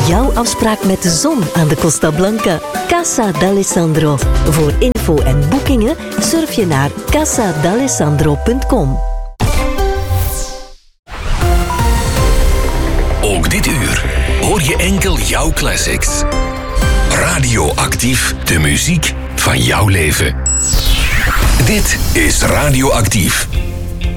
jouw afspraak met de zon aan de Costa Blanca. Casa d'Alessandro. Voor info en boekingen surf je naar casadalessandro.com. Ook dit uur hoor je enkel jouw classics. Radioactief, de muziek van jouw leven. Dit is Radioactief.